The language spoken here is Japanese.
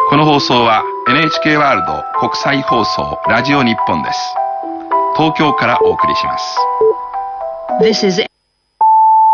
この放送は NHK ワールド国際放送ラジオ日本です。東京からお送りします。 This is